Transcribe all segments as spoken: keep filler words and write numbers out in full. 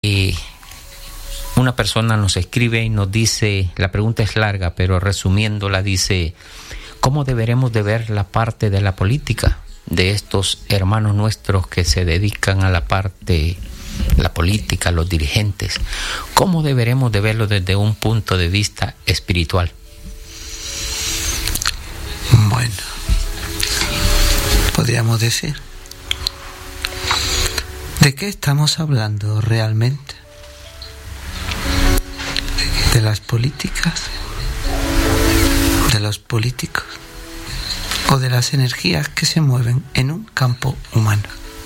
Eh, una persona nos escribe y nos dice, la pregunta es larga, pero resumiéndola dice, ¿cómo deberemos de ver la parte de la política de estos hermanos nuestros que se dedican a la parte, la política, los dirigentes? ¿Cómo deberemos de verlo desde un punto de vista espiritual? Bueno, podríamos decir, ¿de qué estamos hablando realmente? ¿De las políticas? ¿De los políticos? ¿O de las energías que se mueven en un campo humano?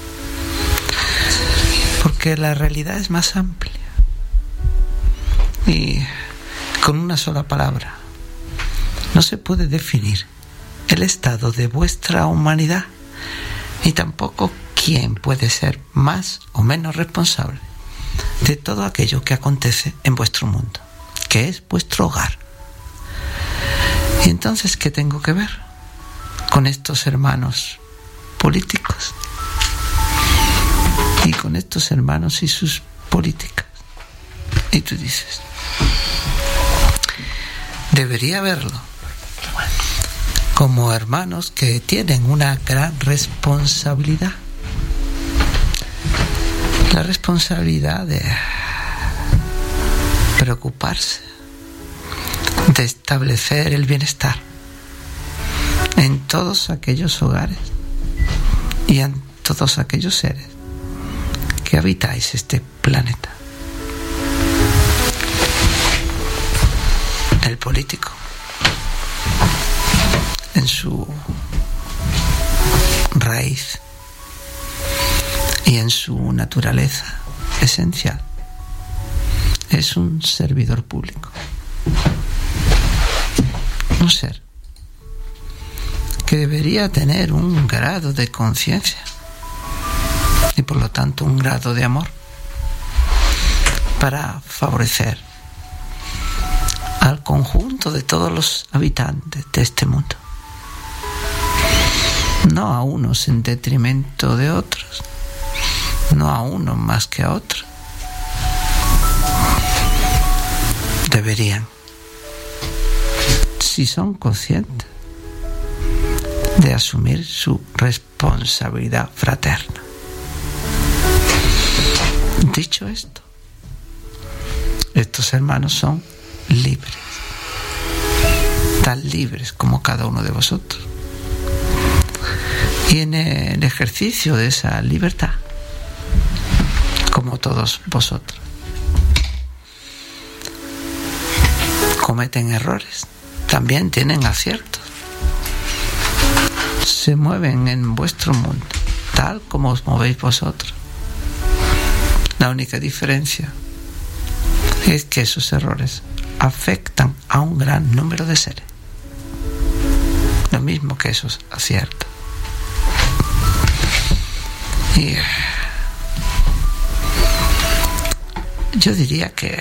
Porque la realidad es más amplia. Y con una sola palabra no se puede definir el estado de vuestra humanidad, ni tampoco quién puede ser más o menos responsable de todo aquello que acontece en vuestro mundo, que es vuestro hogar. Y entonces, ¿qué tengo que ver con estos hermanos políticos? Y con estos hermanos y sus políticas. Y tú dices, debería verlo como hermanos que tienen una gran responsabilidad. La responsabilidad de preocuparse, de establecer el bienestar en todos aquellos hogares y en todos aquellos seres que habitáis este planeta. El político, en su raíz y en su naturaleza esencial, es un servidor público, un ser que debería tener un grado de conciencia y por lo tanto un grado de amor para favorecer al conjunto de todos los habitantes de este mundo, no a unos en detrimento de otros, no a uno más que a otro. Deberían, si son conscientes, de asumir su responsabilidad fraterna. Dicho esto, estos hermanos son libres, tan libres como cada uno de vosotros. Y en el ejercicio de esa libertad, como todos vosotros, cometen errores, también tienen aciertos, se mueven en vuestro mundo tal como os movéis vosotros. La única diferencia es que esos errores afectan a un gran número de seres, lo mismo que esos aciertos. Y yo diría que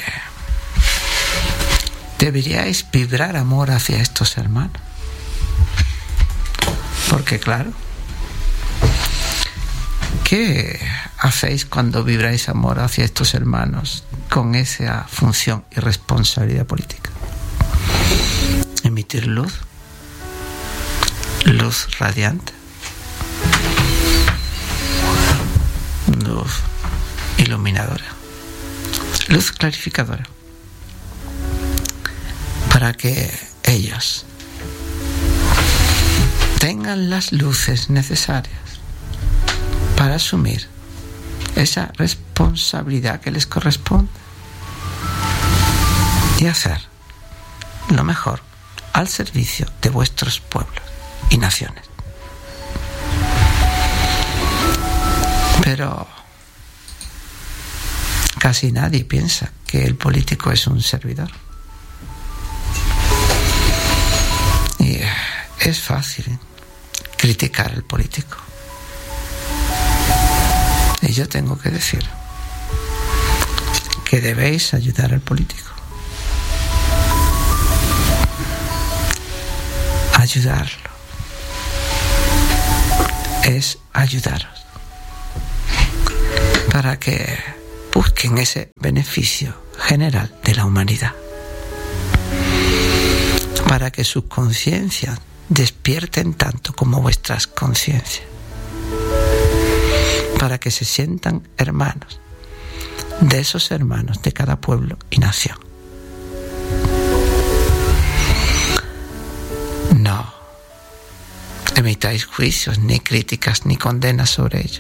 deberíais vibrar amor hacia estos hermanos, porque claro, ¿qué hacéis cuando vibráis amor hacia estos hermanos con esa función y responsabilidad política? Emitir luz, luz radiante, luz iluminadora, luz clarificadora, para que ellos tengan las luces necesarias para asumir esa responsabilidad que les corresponde y hacer lo mejor al servicio de vuestros pueblos y naciones. Pero casi nadie piensa que el político es un servidor. Y es fácil criticar al político. Y yo tengo que decir que debéis ayudar al político. Ayudarlo es ayudaros para que busquen ese beneficio general de la humanidad, para que sus conciencias despierten tanto como vuestras conciencias, para que se sientan hermanos de esos hermanos de cada pueblo y nación. No emitáis juicios, ni críticas, ni condenas sobre ellos,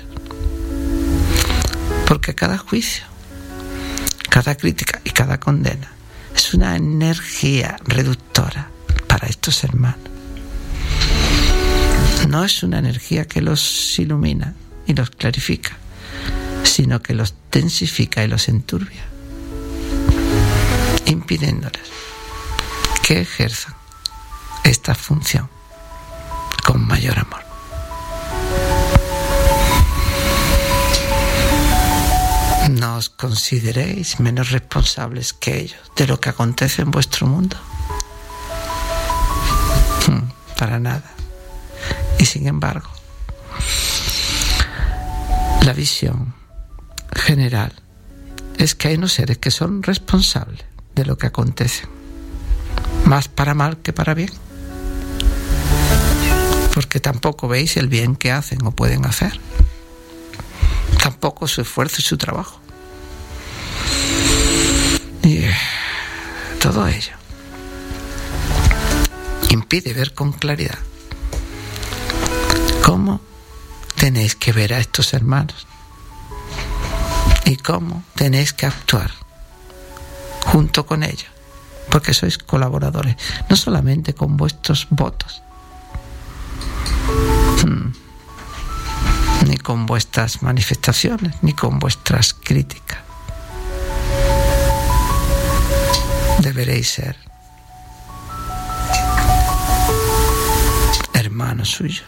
porque cada juicio, cada crítica y cada condena es una energía reductora para estos hermanos. No es una energía que los ilumina y los clarifica, sino que los densifica y los enturbia, impidiéndoles que ejerzan esta función con mayor amor. No os consideréis menos responsables que ellos de lo que acontece en vuestro mundo. Para nada. Y sin embargo, la visión general es que hay unos seres que son responsables de lo que acontece, más para mal que para bien, porque tampoco veis el bien que hacen o pueden hacer, tampoco su esfuerzo y su trabajo, y todo ello impide ver con claridad cómo tenéis que ver a estos hermanos y cómo tenéis que actuar junto con ellos, porque sois colaboradores, no solamente con vuestros votos, ni con vuestras manifestaciones, ni con vuestras críticas. Deberéis ser hermanos suyos,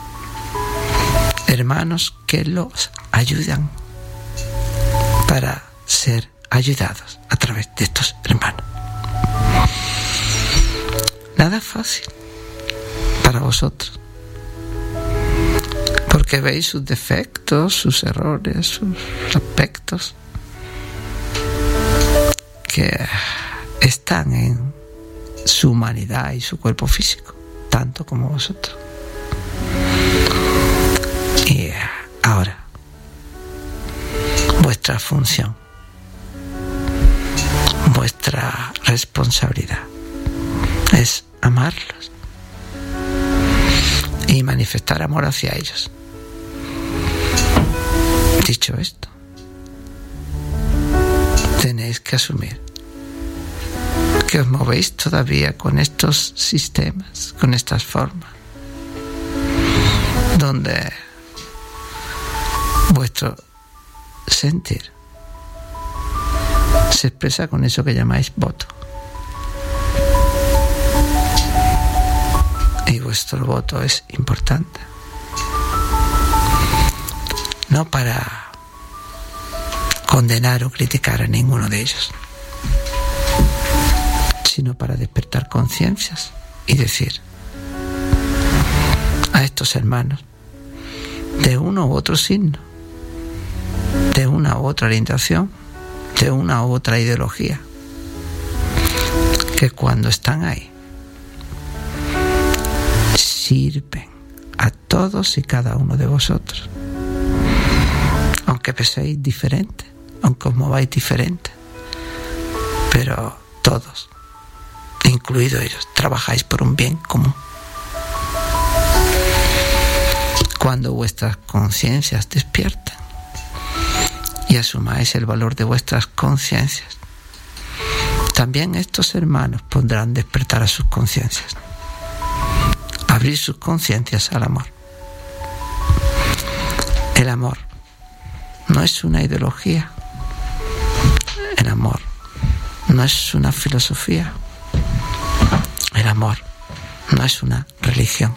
hermanos que los ayudan para ser ayudados a través de estos hermanos. Nada fácil para vosotros, porque veis sus defectos, sus errores, sus aspectos que están en su humanidad y su cuerpo físico, tanto como vosotros. Y ahora, vuestra función, vuestra responsabilidad es amarlos y manifestar amor hacia ellos. Dicho esto, tenéis que asumir que os movéis todavía con estos sistemas, con estas formas, donde vuestro sentir se expresa con eso que llamáis voto. Y vuestro voto es importante, no para condenar o criticar a ninguno de ellos, sino para despertar conciencias y decir a estos hermanos de uno u otro signo, de una u otra orientación, de una u otra ideología, que cuando están ahí sirven a todos y cada uno de vosotros, aunque penséis diferente, aunque os mováis diferente, pero todos, incluidos ellos, trabajáis por un bien común. Cuando vuestras conciencias despiertan y asumáis el valor de vuestras conciencias, también estos hermanos podrán despertar a sus conciencias, abrir sus conciencias al amor. El amor no es una ideología, el amor no es una filosofía, el amor no es una religión.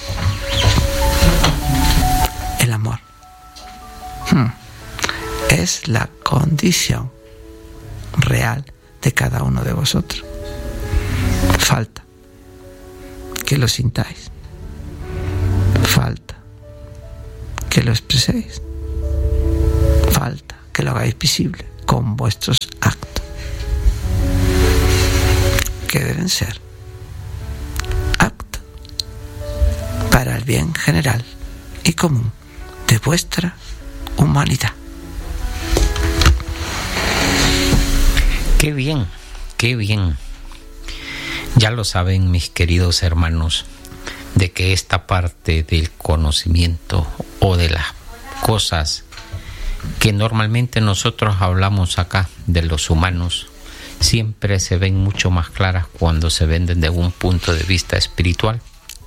El amor hmm, es la condición real de cada uno de vosotros. Falta que lo sintáis, falta que lo expreséis, falta que lo hagáis visible con vuestros actos, que deben ser actos para el bien general y común de vuestra humanidad. Qué bien, qué bien. Ya lo saben mis queridos hermanos, de que esta parte del conocimiento o de las cosas que normalmente nosotros hablamos acá de los humanos, siempre se ven mucho más claras cuando se ven desde un punto de vista espiritual.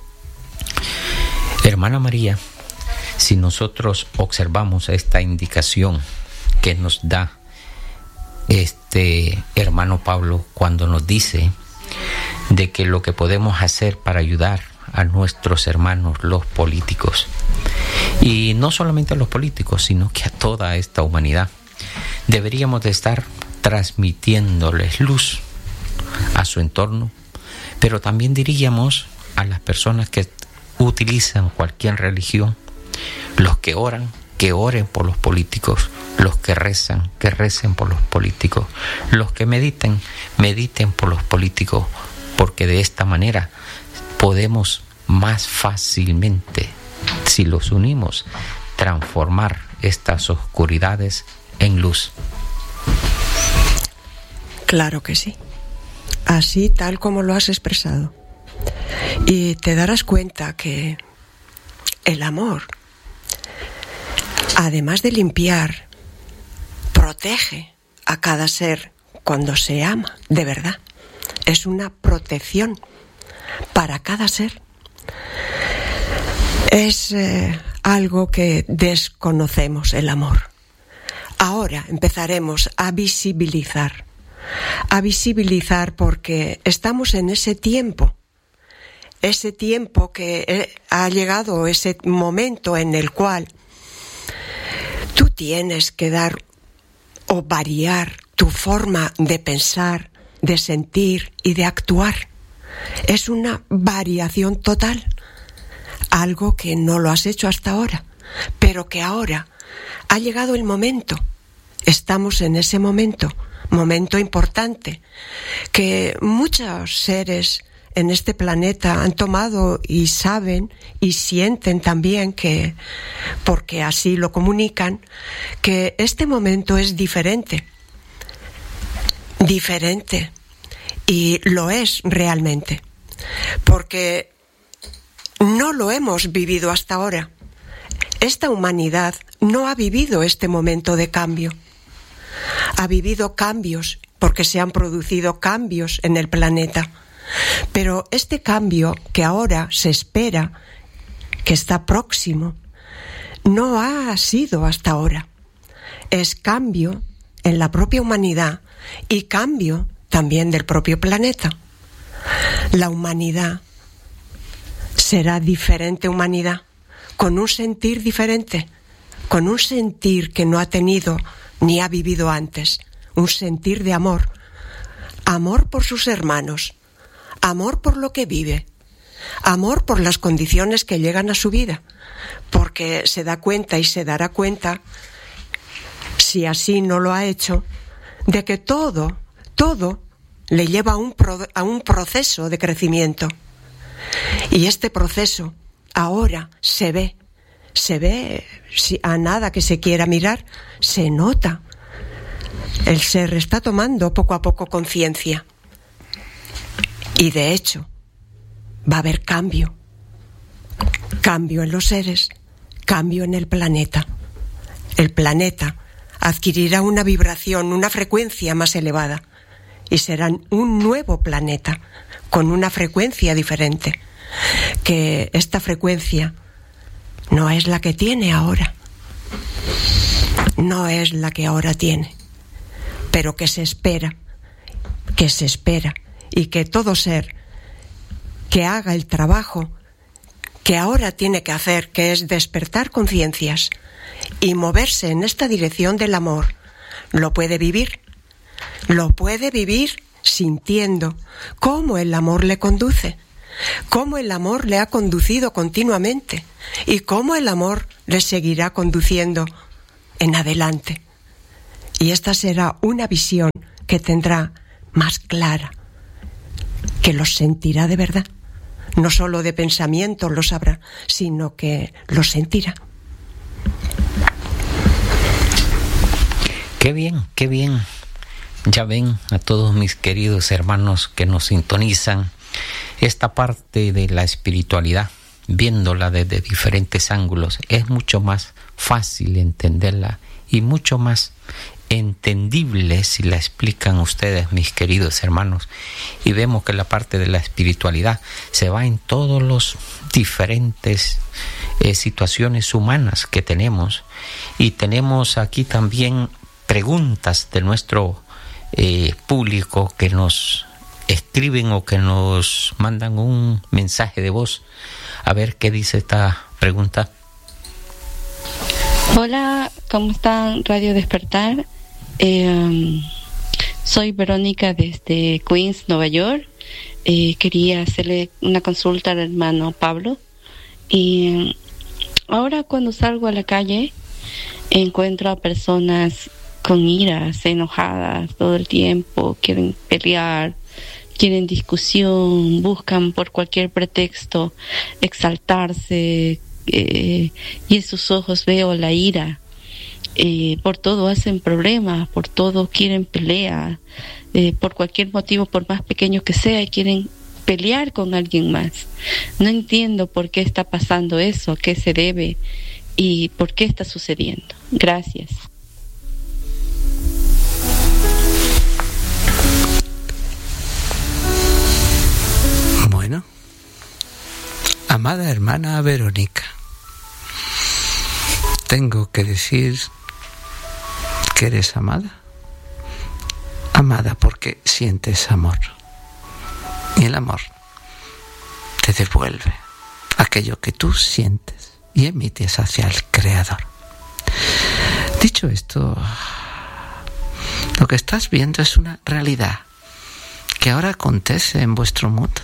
Hermana María, si nosotros observamos esta indicación que nos da este hermano Pablo cuando nos dice de que lo que podemos hacer para ayudar a nuestros hermanos los políticos, y no solamente a los políticos, sino que a toda esta humanidad, deberíamos de estar transmitiéndoles luz a su entorno, pero también diríamos a las personas que utilizan cualquier religión, los que oran, que oren por los políticos, los que rezan, que recen por los políticos, los que mediten, mediten por los políticos, porque de esta manera podemos más fácilmente, si los unimos, transformar estas oscuridades en luz. Claro que sí, así tal como lo has expresado. Y te darás cuenta que el amor, además de limpiar, protege a cada ser cuando se ama, de verdad. Es una protección para cada ser. Es eh, algo que desconocemos, el amor. Ahora empezaremos a visibilizar, a visibilizar porque estamos en ese tiempo, ese tiempo que ha llegado, ese momento en el cual tú tienes que dar o variar tu forma de pensar, de sentir y de actuar. Es una variación total, algo que no lo has hecho hasta ahora, pero que ahora ha llegado el momento. Estamos en ese momento, momento importante, que muchos seres en este planeta han tomado y saben y sienten también que, porque así lo comunican, que este momento es diferente. Diferente. Y lo es realmente. Porque no lo hemos vivido hasta ahora. Esta humanidad no ha vivido este momento de cambio. Ha vivido cambios porque se han producido cambios en el planeta. Pero este cambio que ahora se espera, que está próximo, no ha sido hasta ahora. Es cambio en la propia humanidad y cambio también del propio planeta. La humanidad será diferente humanidad, con un sentir diferente, con un sentir que no ha tenido ni ha vivido antes, un sentir de amor, amor por sus hermanos, amor por lo que vive, amor por las condiciones que llegan a su vida, porque se da cuenta y se dará cuenta, si así no lo ha hecho, de que todo, todo le lleva a un, pro, a un proceso de crecimiento. Y este proceso ahora se ve, se ve si a nada que se quiera mirar, se nota. El ser está tomando poco a poco conciencia. Y de hecho, va a haber cambio. Cambio en los seres, cambio en el planeta. El planeta adquirirá una vibración, una frecuencia más elevada. Y serán un nuevo planeta, con una frecuencia diferente. Que esta frecuencia no es la que tiene ahora. No es la que ahora tiene. Pero que se espera, que se espera. Y que todo ser que haga el trabajo que ahora tiene que hacer, que es despertar conciencias y moverse en esta dirección del amor, lo puede vivir. Lo puede vivir sintiendo cómo el amor le conduce, cómo el amor le ha conducido continuamente y cómo el amor le seguirá conduciendo en adelante. Y esta será una visión que tendrá más clara, que los sentirá de verdad. No solo de pensamiento lo sabrá, sino que lo sentirá. Qué bien, qué bien. Ya ven a todos mis queridos hermanos que nos sintonizan esta parte de la espiritualidad, viéndola desde diferentes ángulos, es mucho más fácil entenderla y mucho más entendible si la explican ustedes, mis queridos hermanos. Y vemos que la parte de la espiritualidad se va en todos los diferentes eh, situaciones humanas que tenemos. Y tenemos aquí también preguntas de nuestro eh, público que nos escriben o que nos mandan un mensaje de voz. A ver qué dice esta pregunta. Hola, ¿cómo están? Radio Despertar. Eh, soy Verónica desde Queens, Nueva York. Eh, quería hacerle una consulta al hermano Pablo. Y ahora cuando salgo a la calle encuentro a personas con iras, enojadas todo el tiempo, quieren pelear, quieren discusión, buscan por cualquier pretexto exaltarse, eh, y en sus ojos veo la ira. Eh, por todo hacen problemas, por todo quieren pelea, eh, por cualquier motivo, por más pequeño que sea, quieren pelear con alguien más. No entiendo por qué está pasando eso, a qué se debe y por qué está sucediendo. Gracias. Bueno, amada hermana Verónica, tengo que decir que eres amada. Amada porque sientes amor. Y el amor te devuelve aquello que tú sientes y emites hacia el Creador. Dicho esto, lo que estás viendo es una realidad que ahora acontece en vuestro mundo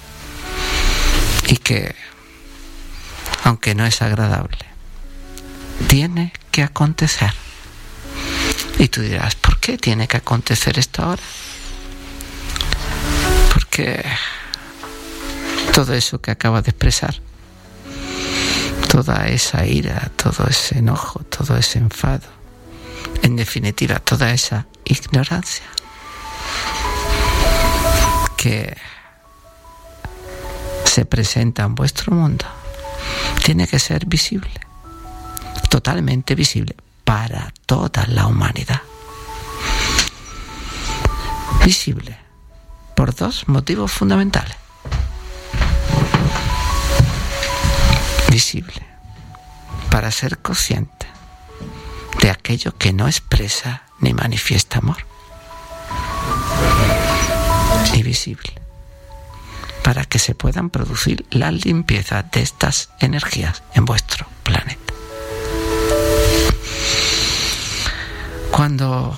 y que, aunque no es agradable, tiene que acontecer. Y tú dirás, ¿por qué tiene que acontecer esto ahora? Porque todo eso que acabas de expresar, toda esa ira, todo ese enojo, todo ese enfado, en definitiva, toda esa ignorancia que se presenta en vuestro mundo, tiene que ser visible, totalmente visible para toda la humanidad. Visible por dos motivos fundamentales. Visible para ser consciente de aquello que no expresa ni manifiesta amor. Y visible para que se puedan producir la limpieza de estas energías en vuestro planeta. Cuando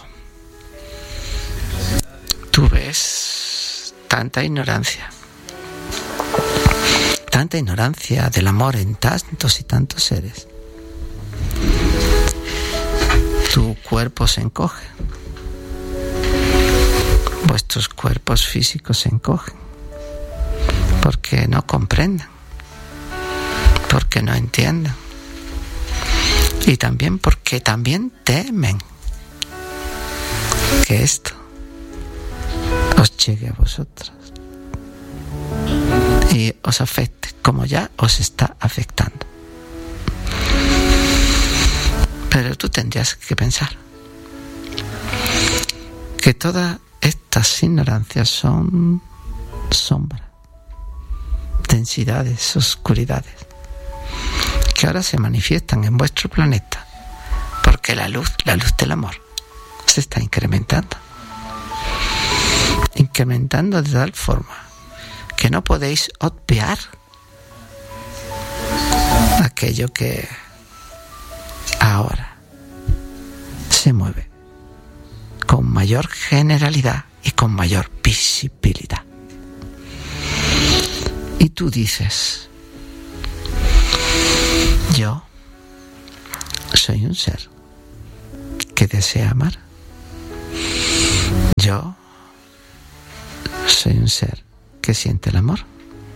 tú ves tanta ignorancia, tanta ignorancia del amor en tantos y tantos seres, tu cuerpo se encoge, vuestros cuerpos físicos se encogen, porque no comprendan, porque no entiendan, y también porque también temen que esto os llegue a vosotros y os afecte como ya os está afectando. Pero tú tendrías que pensar que todas estas ignorancias son sombras, densidades, oscuridades, que ahora se manifiestan en vuestro planeta porque la luz, la luz del amor, se está incrementando. Incrementando de tal forma que no podéis obviar aquello que ahora se mueve con mayor generalidad y con mayor visibilidad. Y tú dices, yo soy un ser que desea amar Yo soy un ser que siente el amor.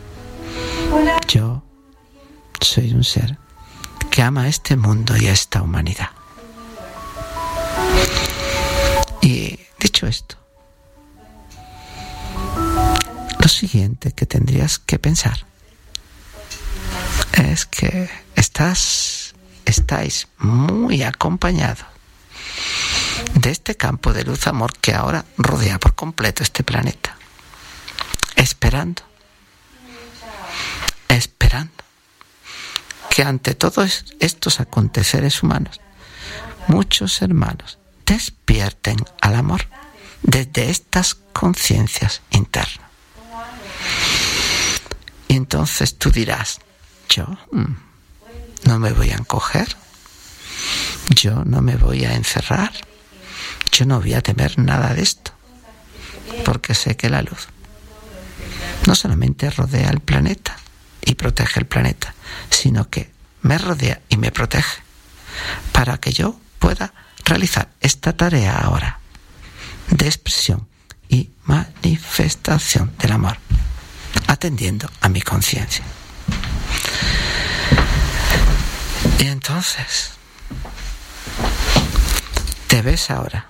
Yo soy un ser que ama a este mundo y a esta humanidad. Y dicho esto, lo siguiente que tendrías que pensar es que estás, estáis muy acompañados de este campo de luz amor que ahora rodea por completo este planeta, esperando, esperando que ante todos estos aconteceres humanos, muchos hermanos despierten al amor desde estas conciencias internas. Y entonces tú dirás, yo mm, no me voy a encoger, yo no me voy a encerrar, yo no voy a temer nada de esto, porque sé que la luz no solamente rodea el planeta y protege el planeta, sino que me rodea y me protege para que yo pueda realizar esta tarea ahora de expresión y manifestación del amor, atendiendo a mi conciencia. Y entonces te ves ahora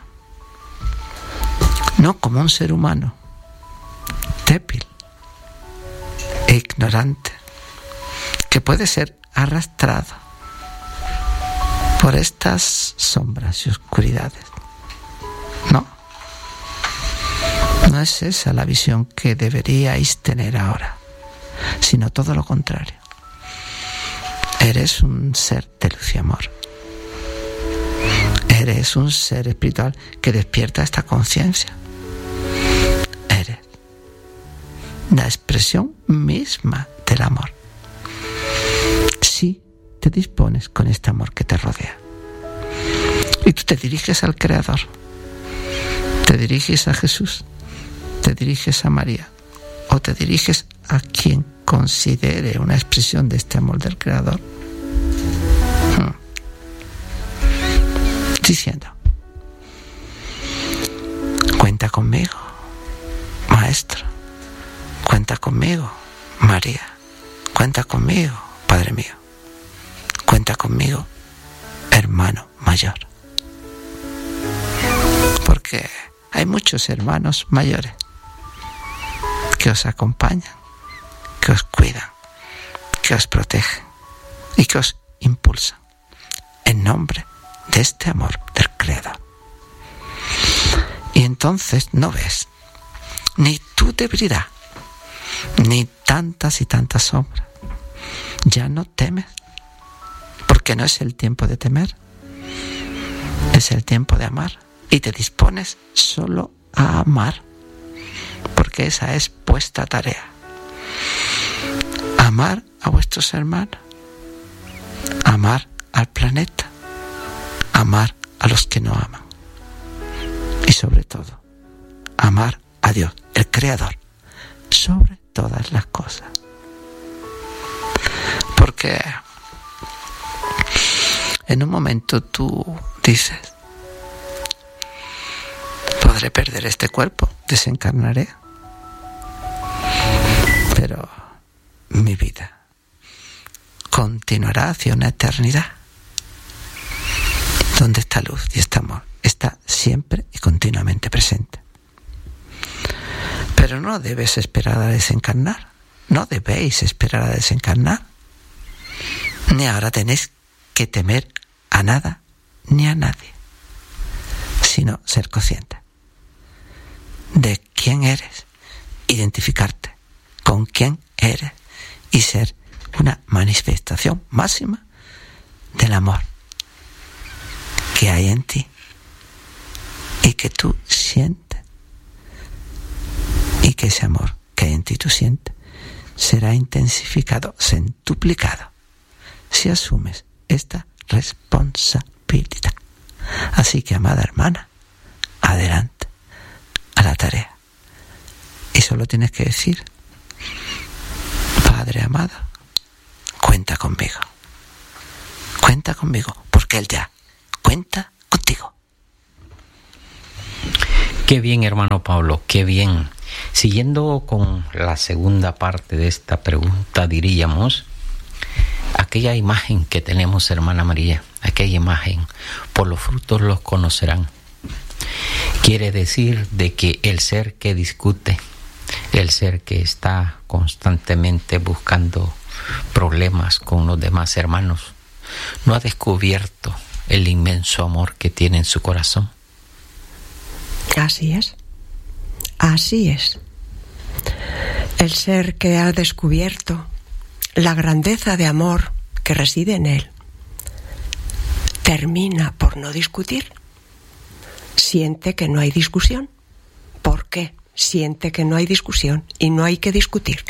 no como un ser humano débil e ignorante que puede ser arrastrado por estas sombras y oscuridades. No, no es esa la visión que deberíais tener ahora, sino todo lo contrario. Eres un ser de luz y amor. Eres un ser espiritual que despierta esta conciencia. Eres la expresión misma del amor. Si te dispones con este amor que te rodea y tú te diriges al Creador, te diriges a Jesús, te diriges a María o te diriges a quien considere una expresión de este amor del Creador, hmm. diciendo: cuenta conmigo, Maestro, cuenta conmigo, María, cuenta conmigo, Padre mío, cuenta conmigo, hermano mayor. Porque hay muchos hermanos mayores que os acompañan, que os cuidan, que os protegen y que os impulsan en nombre de este amor del Creador. Y entonces no ves ni tu debilidad, ni tantas y tantas sombras. Ya no temes, porque no es el tiempo de temer, es el tiempo de amar, y te dispones solo a amar, porque esa es vuestra tarea: amar a vuestros hermanos, amar al planeta, amar a los que no aman, y sobre todo amar a Dios, el Creador, sobre todas las cosas. Porque en un momento tú dices: podré perder este cuerpo, desencarnaré, pero mi vida continuará hacia una eternidad donde esta luz y este amor está siempre y continuamente presente. Pero no debes esperar a desencarnar, no debéis esperar a desencarnar, ni ahora tenéis que temer a nada ni a nadie, sino ser consciente de quién eres, identificarte con quién eres y ser una manifestación máxima del amor que hay en ti y que tú sientes, y que ese amor que hay en ti tú sientes será intensificado, centuplicado, si asumes esta responsabilidad. Así que, amada hermana, adelante a la tarea. Y solo tienes que decir: Padre amado, cuenta conmigo. Cuenta conmigo, porque Él ya cuenta contigo. Qué bien, hermano Pablo, qué bien. Siguiendo con la segunda parte de esta pregunta, diríamos, aquella imagen que tenemos, hermana María, aquella imagen, por los frutos los conocerán. Quiere decir de que el ser que discute, el ser que está constantemente buscando problemas con los demás hermanos, no ha descubierto el inmenso amor que tiene en su corazón. Así es, así es. El ser que ha descubierto la grandeza de amor que reside en él termina por no discutir. Siente que no hay discusión. ¿Por qué? Siente que no hay discusión y no hay que discutir.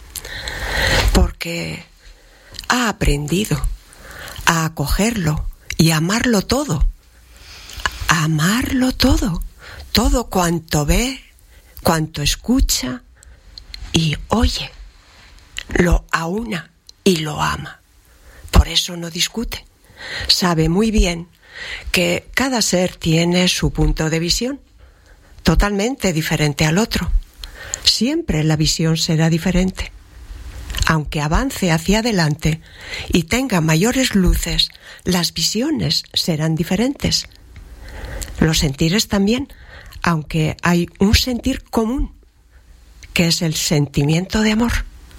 Porque ha aprendido a acogerlo y a amarlo todo. A amarlo todo. Todo cuanto ve, cuanto escucha y oye. Lo aúna y lo ama. Por eso no discute. Sabe muy bien que cada ser tiene su punto de visión, totalmente diferente al otro. Siempre la visión será diferente. Aunque avance hacia adelante y tenga mayores luces, las visiones serán diferentes. Los sentires también, aunque hay un sentir común, que es el sentimiento de amor.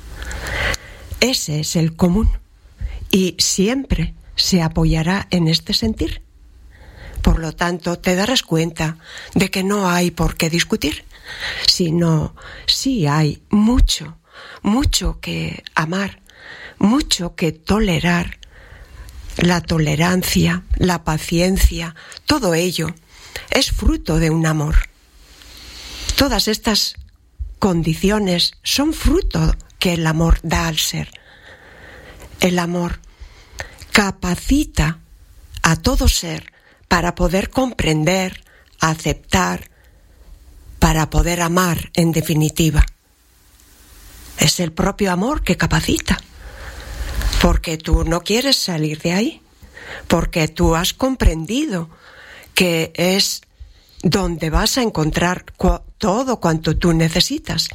Ese es el común y siempre se apoyará en este sentir. Por lo tanto, te darás cuenta de que no hay por qué discutir, sino sí hay mucho, mucho que amar, mucho que tolerar. La tolerancia, la paciencia, todo ello es fruto de un amor. Todas estas condiciones son fruto que el amor da al ser. El amor capacita a todo ser para poder comprender, aceptar, para poder amar en definitiva. Es el propio amor que capacita, porque tú no quieres salir de ahí, porque tú has comprendido que es donde vas a encontrar cu- todo cuanto tú necesitas.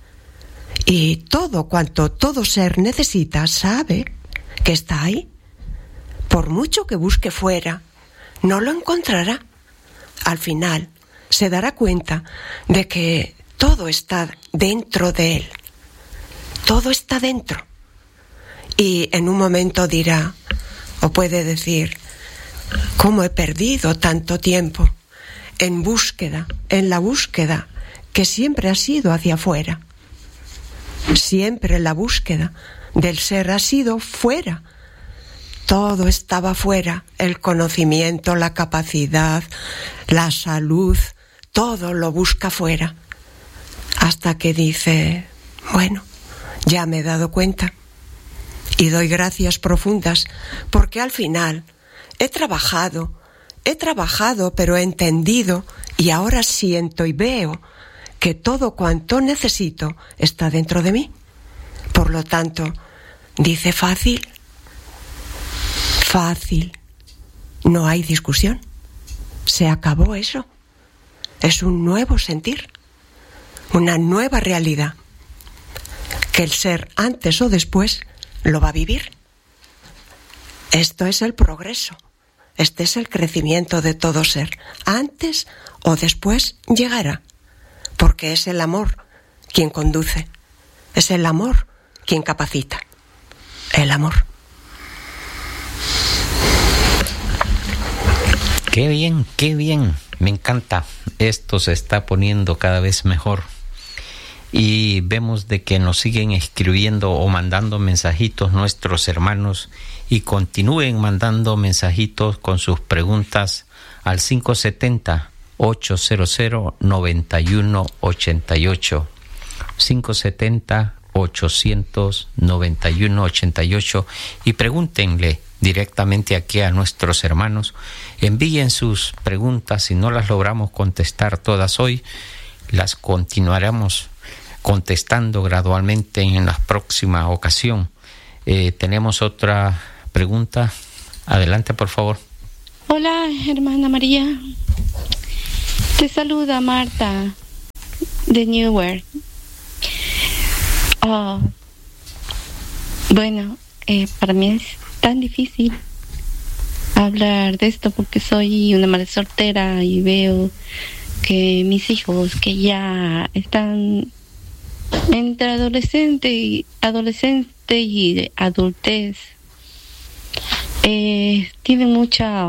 Y todo cuanto todo ser necesita sabe que está ahí. Por mucho que busque fuera, no lo encontrará. Al final se dará cuenta de que todo está dentro de él. Todo está dentro. Y en un momento dirá, o puede decir, ¿cómo he perdido tanto tiempo en búsqueda, en la búsqueda que siempre ha sido hacia afuera? Siempre la búsqueda del ser ha sido fuera. Todo estaba fuera, el conocimiento, la capacidad, la salud, todo lo busca fuera. Hasta que dice, bueno, ya me he dado cuenta y doy gracias profundas porque al final he trabajado, he trabajado pero he entendido y ahora siento y veo que todo cuanto necesito está dentro de mí. Por lo tanto, dice fácil, fácil, no hay discusión. Se acabó eso. Es un nuevo sentir, una nueva realidad, que el ser antes o después lo va a vivir. Esto es el progreso, este es el crecimiento de todo ser. Antes o después llegará, porque es el amor quien conduce, es el amor quien capacita, el amor. Qué bien, qué bien, me encanta. Esto se está poniendo cada vez mejor. Y vemos de que nos siguen escribiendo o mandando mensajitos nuestros hermanos y continúen mandando mensajitos con sus preguntas al cinco siete cero, ocho cero cero, nueve uno ocho ocho. cinco siete cero, ocho cero cero, nueve uno ocho ocho y pregúntenle directamente aquí a nuestros hermanos. Envíen sus preguntas. Si no las logramos contestar todas hoy, las continuaremos contestando gradualmente en la próxima ocasión. Eh, tenemos otra pregunta. Adelante, por favor. Hola, hermana María. Te saluda Marta de Newark. Oh, bueno, eh, para mí es tan difícil hablar de esto porque soy una madre soltera y veo que mis hijos que ya están entre adolescente y adolescente y adultez eh, tienen mucha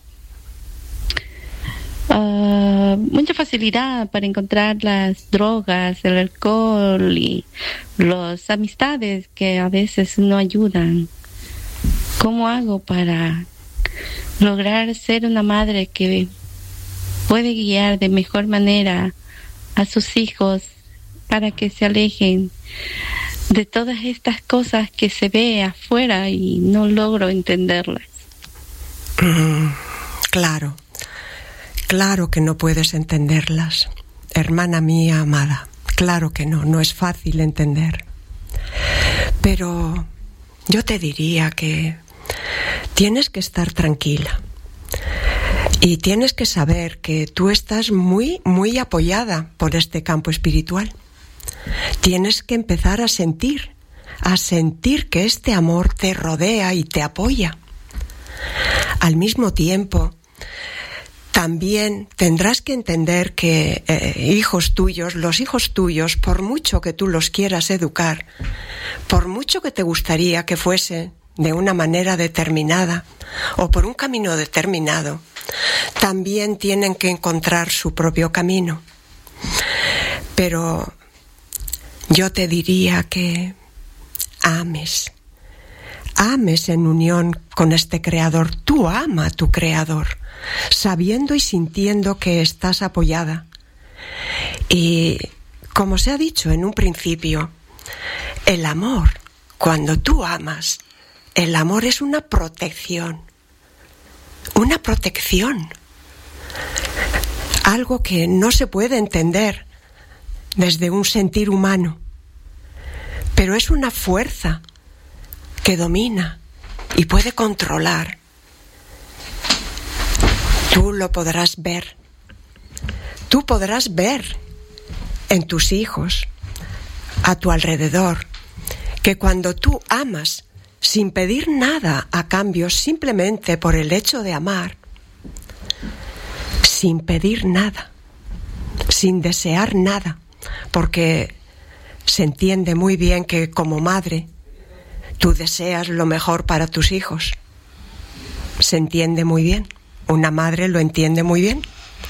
uh, mucha facilidad para encontrar las drogas, el alcohol y las amistades que a veces no ayudan. ¿Cómo hago para lograr ser una madre que puede guiar de mejor manera a sus hijos para que se alejen de todas estas cosas que se ve afuera y no logro entenderlas? Mm, claro, claro que no puedes entenderlas, hermana mía amada, claro que no, no es fácil entender. Pero yo te diría que tienes que estar tranquila y tienes que saber que tú estás muy, muy apoyada por este campo espiritual. Tienes que empezar a sentir, a sentir que este amor te rodea y te apoya. Al mismo tiempo, también tendrás que entender que eh, hijos tuyos, los hijos tuyos, por mucho que tú los quieras educar, por mucho que te gustaría que fuese de una manera determinada o por un camino determinado, también tienen que encontrar su propio camino. Pero yo te diría que ames, ames en unión con este Creador. Tú ama a tu Creador, sabiendo y sintiendo que estás apoyada. Y como se ha dicho en un principio, el amor, cuando tú amas, el amor es una protección, una protección, algo que no se puede entender desde un sentir humano, pero es una fuerza que domina y puede controlar. Tú lo podrás ver, tú podrás ver en tus hijos, a tu alrededor, que cuando tú amas sin pedir nada a cambio, simplemente por el hecho de amar, sin pedir nada, sin desear nada, porque se entiende muy bien que como madre tú deseas lo mejor para tus hijos. Se entiende muy bien, una madre lo entiende muy bien.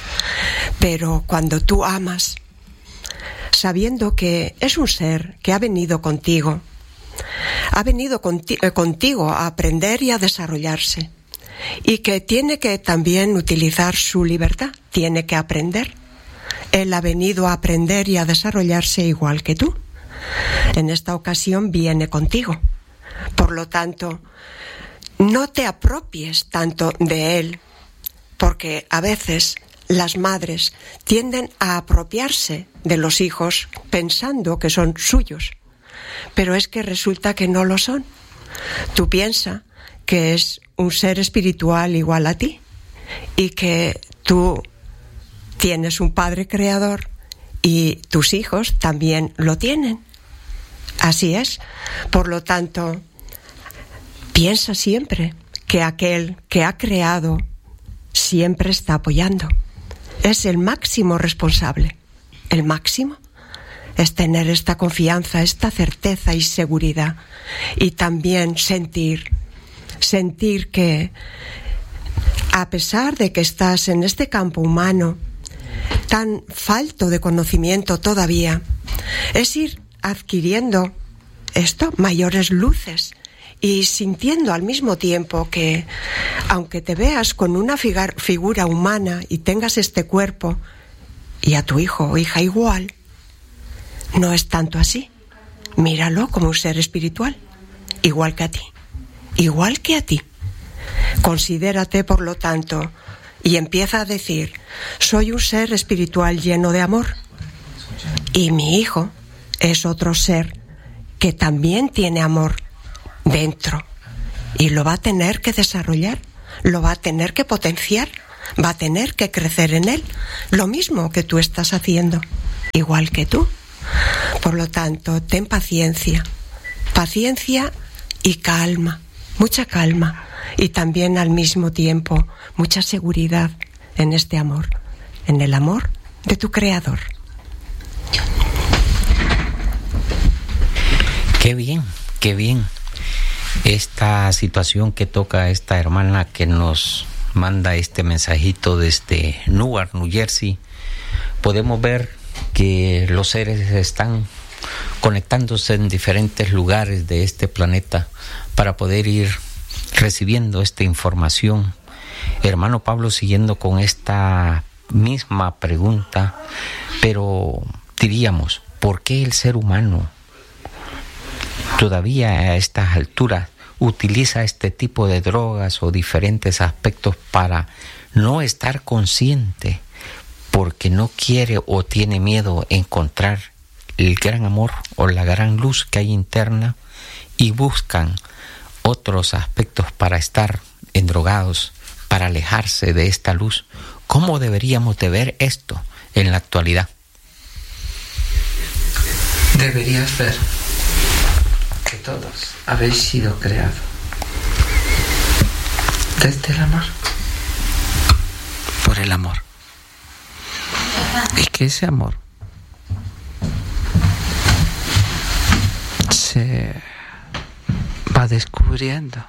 Pero cuando tú amas, sabiendo que es un ser que ha venido contigo, ha venido conti- eh, contigo a aprender y a desarrollarse, y que tiene que también utilizar su libertad, tiene que aprender. Él ha venido a aprender y a desarrollarse igual que tú. En esta ocasión viene contigo. Por lo tanto, no te apropies tanto de él, porque a veces las madres tienden a apropiarse de los hijos pensando que son suyos, pero es que resulta que no lo son. Tú piensas que es un ser espiritual igual a ti y que tú tienes un Padre Creador y tus hijos también lo tienen. Así es. Por lo tanto, piensa siempre que aquel que ha creado siempre está apoyando. Es el máximo responsable. El máximo es tener esta confianza, esta certeza y seguridad. Y también sentir, sentir que a pesar de que estás en este campo humano tan falto de conocimiento todavía, es ir adquiriendo esto, mayores luces, y sintiendo al mismo tiempo que, aunque te veas con una figar, figura humana y tengas este cuerpo, y a tu hijo o hija igual, no es tanto así. Míralo como un ser espiritual, igual que a ti, igual que a ti. Considérate, por lo tanto, y empieza a decir: soy un ser espiritual lleno de amor, y mi hijo es otro ser que también tiene amor dentro y lo va a tener que desarrollar, lo va a tener que potenciar, va a tener que crecer en él, lo mismo que tú estás haciendo, igual que tú. Por lo tanto, ten paciencia, paciencia y calma, mucha calma, y también al mismo tiempo mucha seguridad en este amor, en el amor de tu Creador. Qué bien, qué bien. Esta situación que toca esta hermana que nos manda este mensajito desde Newark, New Jersey, podemos ver que los seres están conectándose en diferentes lugares de este planeta para poder ir recibiendo esta información. Hermano Pablo, siguiendo con esta misma pregunta, pero diríamos, ¿por qué el ser humano todavía a estas alturas utiliza este tipo de drogas o diferentes aspectos para no estar consciente, porque no quiere o tiene miedo a encontrar el gran amor o la gran luz que hay interna, y buscan otros aspectos para estar endrogados, para alejarse de esta luz? ¿Cómo deberíamos de ver esto en la actualidad? Deberías ver que todos habéis sido creados desde el amor, por el amor, y que ese amor se va descubriendo,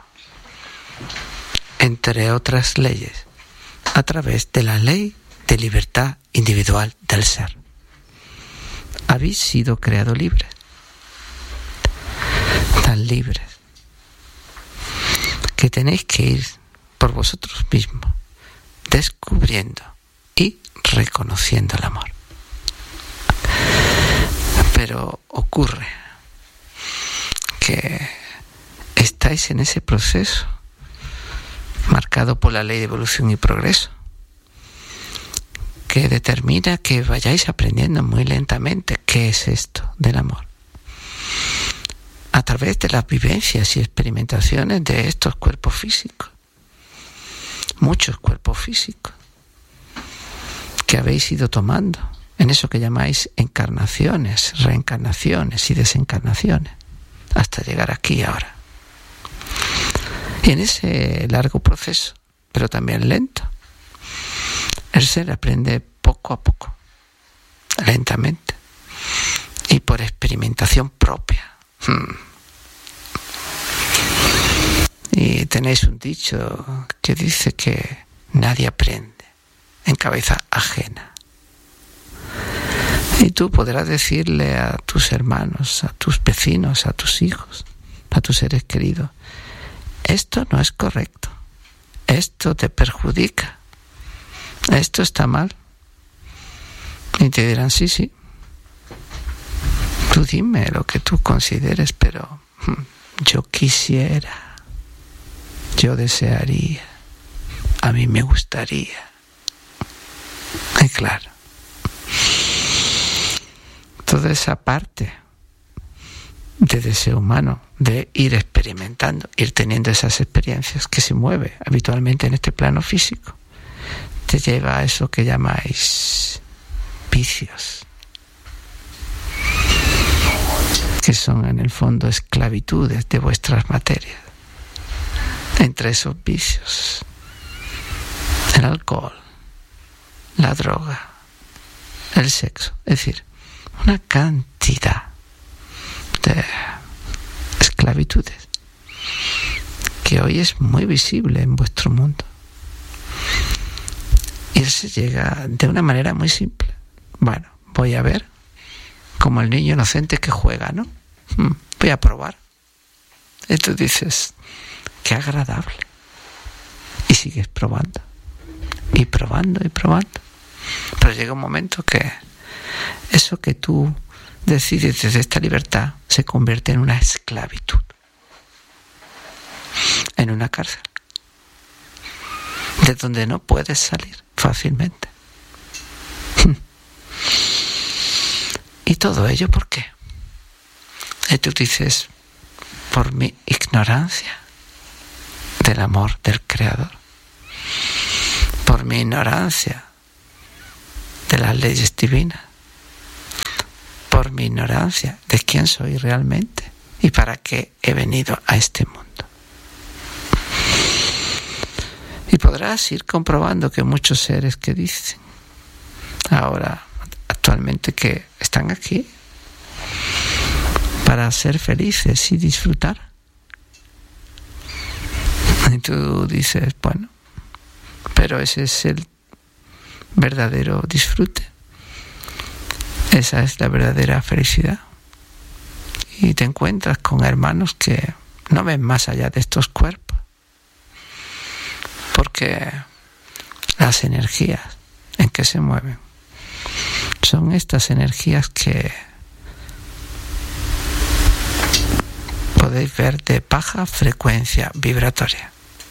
entre otras leyes, a través de la ley de libertad individual del ser. Habéis sido creados libres, tan libres, que tenéis que ir por vosotros mismos, descubriendo y reconociendo el amor. Pero ocurre que estáis en ese proceso marcado por la ley de evolución y progreso, que determina que vayáis aprendiendo muy lentamente qué es esto del amor, a través de las vivencias y experimentaciones de estos cuerpos físicos, muchos cuerpos físicos que habéis ido tomando en eso que llamáis encarnaciones, reencarnaciones y desencarnaciones, hasta llegar aquí ahora. Y en ese largo proceso, pero también lento, el ser aprende poco a poco, lentamente, y por experimentación propia. Hmm. Y tenéis un dicho que dice que nadie aprende en cabeza ajena. Y tú podrás decirle a tus hermanos, a tus vecinos, a tus hijos, a tus seres queridos: esto no es correcto, esto te perjudica, esto está mal. Y te dirán: sí, sí, tú dime lo que tú consideres, pero yo quisiera, yo desearía, a mí me gustaría. Y claro, toda esa parte de deseo humano, de ir experimentando, ir teniendo esas experiencias que se mueve habitualmente en este plano físico, te lleva a eso que llamáis vicios, que son en el fondo esclavitudes de vuestras materias. Entre esos vicios, el alcohol, la droga, el sexo, es decir, una cantidad de esclavitudes que hoy es muy visible en vuestro mundo. Y se llega de una manera muy simple. Bueno, voy a ver, como el niño inocente que juega, ¿no? Voy a probar. Y tú dices: qué agradable. Y sigues probando, y probando, y probando. Pero llega un momento que eso que tú decides desde esta libertad se convierte en una esclavitud, en una cárcel, de donde no puedes salir fácilmente. ¿Y todo ello por qué? Y tú dices: por mi ignorancia del amor del Creador, por por mi ignorancia de las leyes divinas, por mi ignorancia de quién soy realmente y para qué he venido a este mundo. Y podrás ir comprobando que muchos seres que dicen ahora, actualmente, que están aquí para ser felices y disfrutar. Y tú dices, bueno, pero ese es el verdadero disfrute. Esa es la verdadera felicidad. Y te encuentras con hermanos que no ven más allá de estos cuerpos. Porque las energías en que se mueven son estas energías que podéis ver de baja frecuencia vibratoria.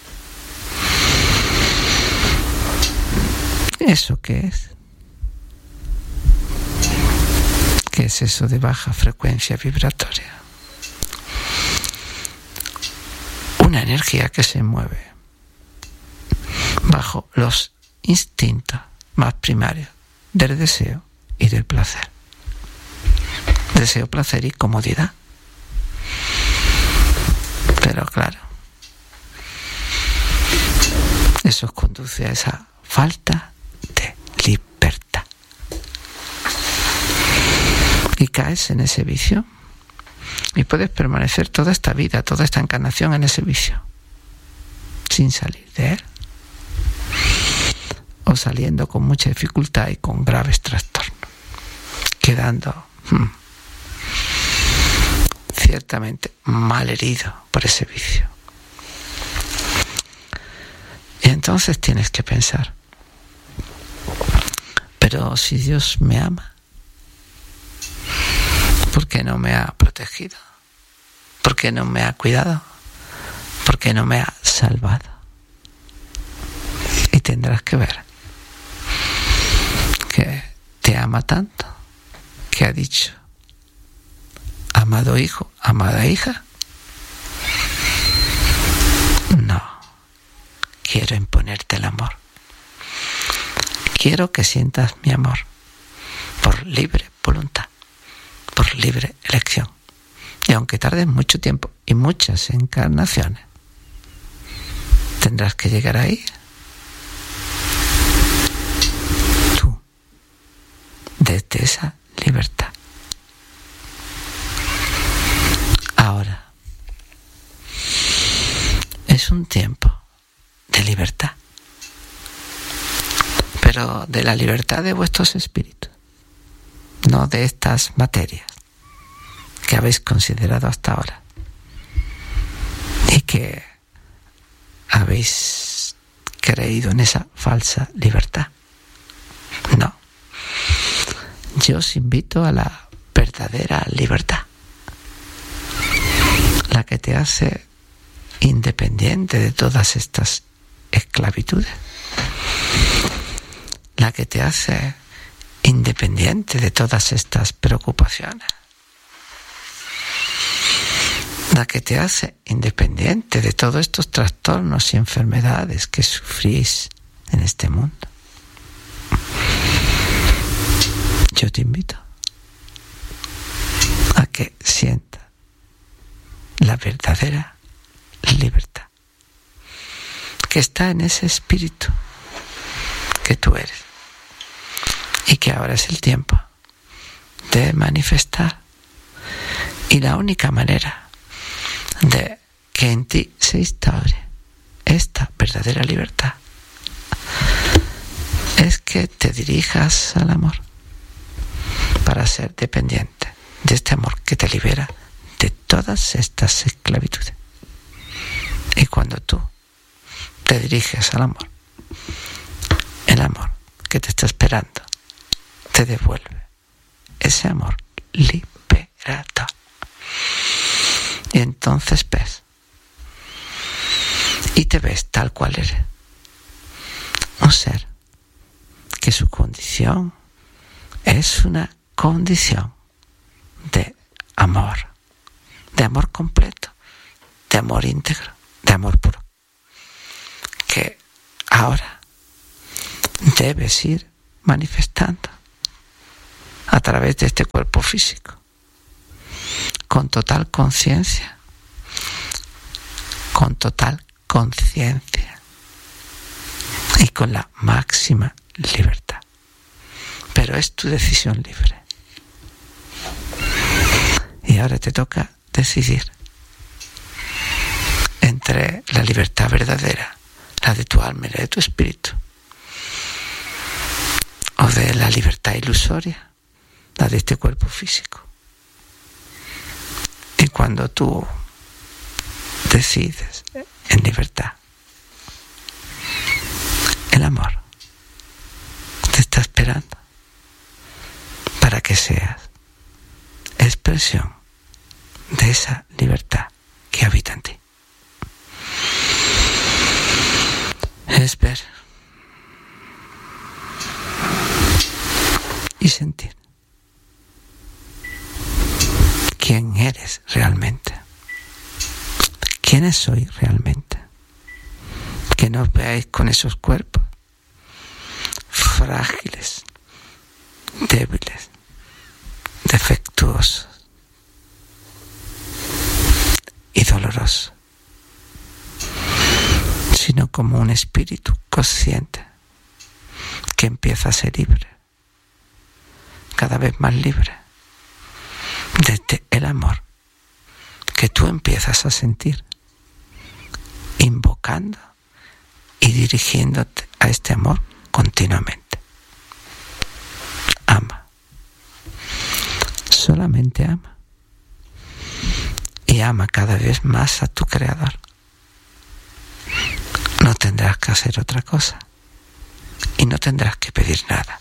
¿Eso qué es? ¿Qué es eso de baja frecuencia vibratoria? Una energía que se mueve bajo los instintos más primarios del deseo y del placer. Deseo, placer y comodidad. Pero claro, eso conduce a esa falta de libertad. Y caes en ese vicio. Y puedes permanecer toda esta vida, toda esta encarnación en ese vicio, sin salir de él. O saliendo con mucha dificultad y con graves trastornos, quedando hmm, ciertamente mal herido por ese vicio. Y entonces tienes que pensar, pero si Dios me ama, ¿por qué no me ha protegido? ¿Por qué no me ha cuidado? ¿Por qué no me ha salvado? Y tendrás que ver que te ama tanto que ha dicho, amado hijo, amada hija, no, quiero imponerte el amor. Quiero que sientas mi amor por libre voluntad, por libre elección. Y aunque tardes mucho tiempo y muchas encarnaciones, tendrás que llegar ahí. Tú, desde esa libertad. Ahora, es un tiempo de libertad, pero de la libertad de vuestros espíritus, no de estas materias que habéis considerado hasta ahora y que habéis creído en esa falsa libertad. No. Yo os invito a la verdadera libertad, la que te hace independiente de todas estas esclavitudes, la que te hace independiente de todas estas preocupaciones, la que te hace independiente de todos estos trastornos y enfermedades que sufrís en este mundo. Yo te invito a que sientas la verdadera libertad que está en ese espíritu que tú eres y que ahora es el tiempo de manifestar. Y la única manera de que en ti se instaure esta verdadera libertad es que te dirijas al amor para ser dependiente de este amor que te libera de todas estas esclavitudes. Y cuando tú te diriges al amor, el amor que te está esperando te devuelve ese amor liberador. Y entonces ves y te ves tal cual eres, un ser que su condición es una condición de amor, de amor completo, de amor íntegro, de amor puro, que ahora debes ir manifestando a través de este cuerpo físico, con total conciencia, con total conciencia y con la máxima libertad. Pero es tu decisión libre. Y ahora te toca decidir entre la libertad verdadera, la de tu alma y la de tu espíritu, o de la libertad ilusoria, la de este cuerpo físico. Y cuando tú decides en libertad, el amor te está esperando para que seas expresión de esa libertad que habita en ti. Es ver y sentir quién eres realmente, quiénes soy realmente. Que no os veáis con esos cuerpos frágiles, débiles, defectuosos y dolorosos, sino como un espíritu consciente que empieza a ser libre, cada vez más libre, desde el amor que tú empiezas a sentir, invocando y dirigiéndote a este amor continuamente. Ama. Solamente ama. Y ama cada vez más a tu Creador. No tendrás que hacer otra cosa. Y no tendrás que pedir nada.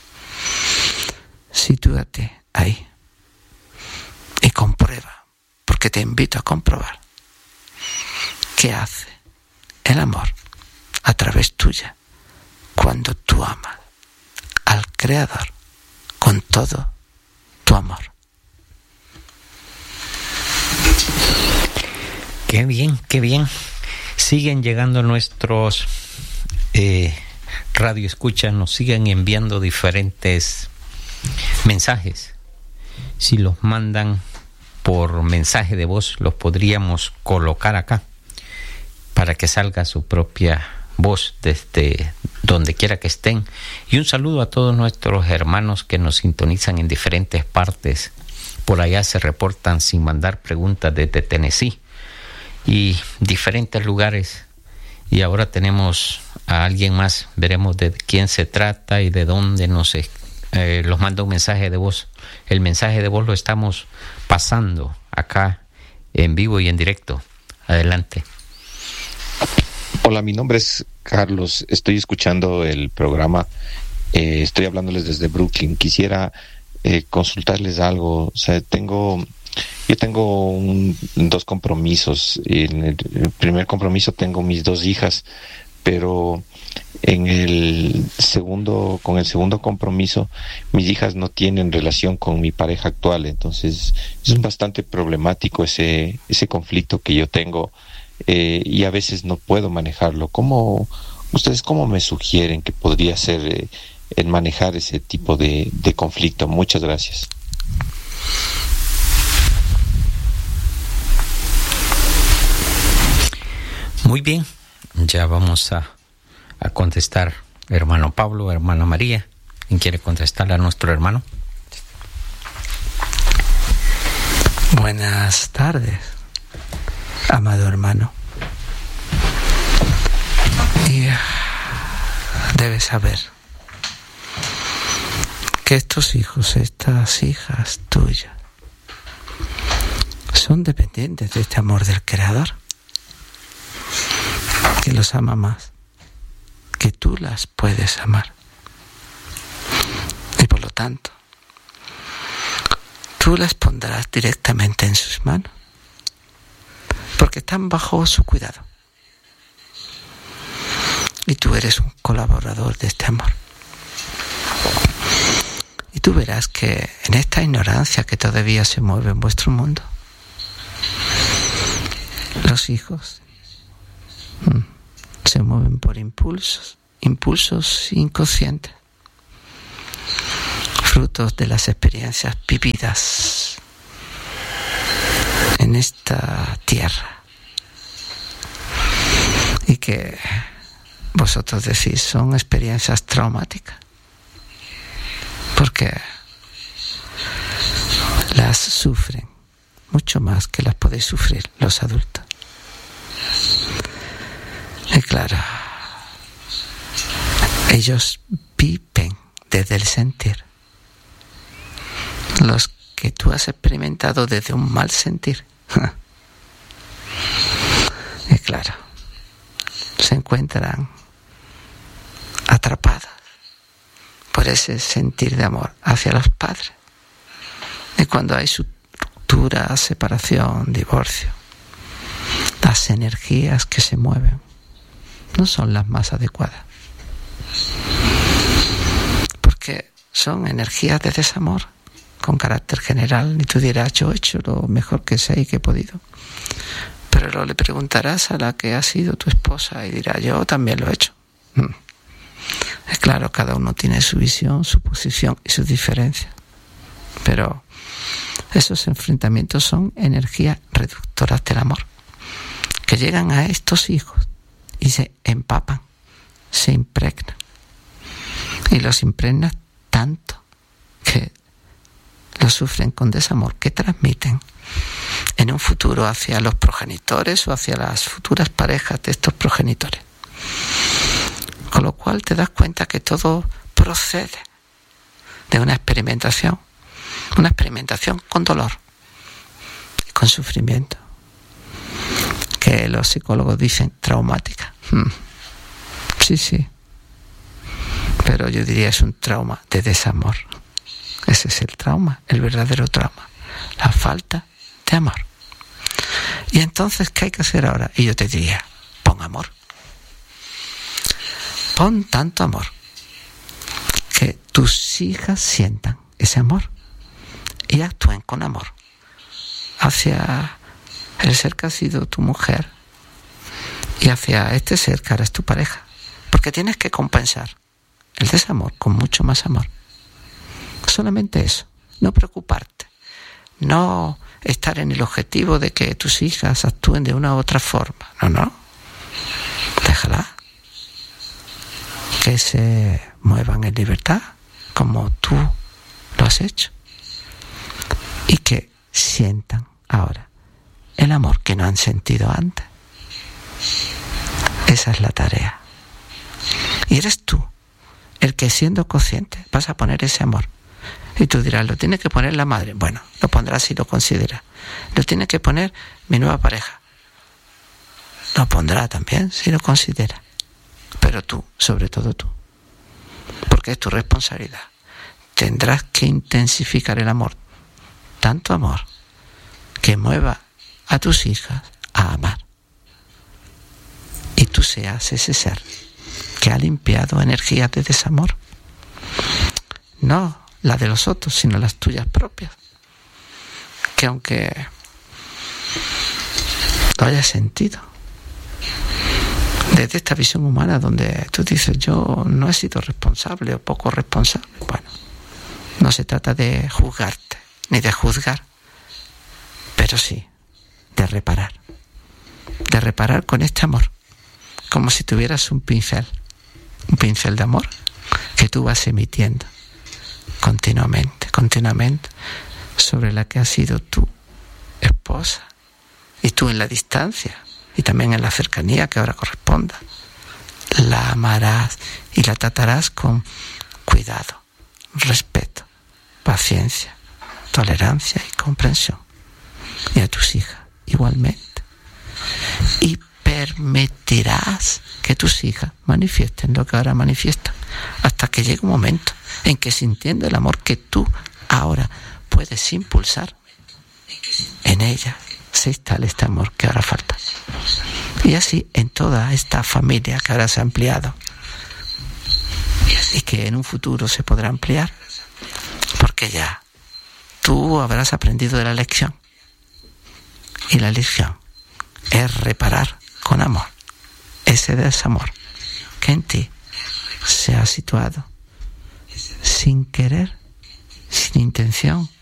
Sitúate ahí. Y comprueba, porque te invito a comprobar, qué hace el amor a través tuya cuando tú amas al Creador con todo tu amor. Qué bien, qué bien. Siguen llegando nuestros eh, radioescuchas, nos siguen enviando diferentes mensajes. Si los mandan por mensaje de voz, los podríamos colocar acá para que salga su propia voz desde donde quiera que estén. Y un saludo a todos nuestros hermanos que nos sintonizan en diferentes partes. Por allá se reportan sin mandar preguntas desde Tennessee y diferentes lugares. Y ahora tenemos a alguien más, veremos de quién se trata y de dónde nos eh, los manda un mensaje de voz. El mensaje de voz lo estamos pasando acá en vivo y en directo. Adelante. Hola, mi nombre es Carlos, estoy escuchando el programa, eh, estoy hablándoles desde Brooklyn. Quisiera eh, consultarles algo. O sea, tengo, yo tengo un, dos compromisos. En el, el primer compromiso tengo mis dos hijas, pero en el segundo, con el segundo compromiso, mis hijas no tienen relación con mi pareja actual. Entonces es bastante problemático ese, ese conflicto que yo tengo. Eh, y a veces no puedo manejarlo. ¿Cómo, ustedes cómo me sugieren que podría ser eh, el manejar ese tipo de, de conflicto? Muchas gracias. Muy bien, ya vamos a, a contestar, hermano Pablo, hermana María. ¿Quién quiere contestarle a nuestro hermano? Buenas tardes, amado hermano. Y debes saber que estos hijos, estas hijas tuyas, son dependientes de este amor del Creador, que los ama más que tú las puedes amar. Y por lo tanto, tú las pondrás directamente en sus manos, porque están bajo su cuidado. Y tú eres un colaborador de este amor. Y tú verás que en esta ignorancia que todavía se mueve en vuestro mundo, los hijos mmm, se mueven por impulsos impulsos inconscientes, frutos de las experiencias vividas en esta tierra, y que vosotros decís son experiencias traumáticas, porque las sufren mucho más que las podéis sufrir los adultos. Y claro, ellos viven desde el sentir. Los que tú has experimentado desde un mal sentir. Y claro, se encuentran atrapadas por ese sentir de amor hacia los padres. Y cuando hay ruptura, separación, divorcio, las energías que se mueven no son las más adecuadas, porque son energías de desamor con carácter general. Y tú dirás, yo he hecho lo mejor que sé y que he podido, pero lo le preguntarás a la que ha sido tu esposa y dirá, yo también lo he hecho. Es claro, cada uno tiene su visión, su posición y sus diferencias, pero esos enfrentamientos son energías reductoras del amor, que llegan a estos hijos y se empapan, se impregnan, y los impregnan tanto que los sufren con desamor, que transmiten en un futuro hacia los progenitores o hacia las futuras parejas de estos progenitores. Con lo cual te das cuenta que todo procede de una experimentación, una experimentación con dolor, con sufrimiento, que los psicólogos dicen traumática. Hmm. Sí, sí. Pero yo diría es un trauma de desamor. Ese es el trauma, el verdadero trauma. La falta de amor. Y entonces, ¿qué hay que hacer ahora? Y yo te diría, pon amor. Pon tanto amor que tus hijas sientan ese amor y actúen con amor hacia el ser que ha sido tu mujer y hacia este ser que ahora es tu pareja, porque tienes que compensar el desamor con mucho más amor. Solamente eso, no preocuparte, no estar en el objetivo de que tus hijas actúen de una u otra forma. No, no, déjala que se muevan en libertad como tú lo has hecho, y que sientan ahora el amor que no han sentido antes. Esa es la tarea, y eres tú el que, siendo consciente, vas a poner ese amor. Y tú dirás, lo tiene que poner la madre. Bueno, lo pondrá si lo considera. Lo tiene que poner mi nueva pareja. Lo pondrá también si lo considera. Pero tú, sobre todo tú, porque es tu responsabilidad, tendrás que intensificar el amor. Tanto amor que mueva a tus hijas a amar. Y tú seas ese ser que ha limpiado energías de desamor. No la de los otros, sino las tuyas propias. Que aunque lo hayas sentido desde esta visión humana donde tú dices, yo no he sido responsable o poco responsable, bueno, no se trata de juzgarte ni de juzgar, pero sí de reparar, de reparar con este amor, como si tuvieras un pincel, un pincel de amor que tú vas emitiendo continuamente, continuamente, sobre la que has sido tu esposa, y tú en la distancia y también en la cercanía que ahora corresponda. La amarás y la tratarás con cuidado, respeto, paciencia, tolerancia y comprensión. Y a tus hijas igualmente. Y permitirás que tus hijas manifiesten lo que ahora manifiestan, hasta que llegue un momento en que, sintiendo el amor que tú ahora puedes impulsar, en ella se instala este amor que ahora falta. Y así en toda esta familia que ahora se ha ampliado y que en un futuro se podrá ampliar, porque ya tú habrás aprendido de la lección, y la lección es reparar con amor ese desamor que en ti se ha situado sin querer, sin intención,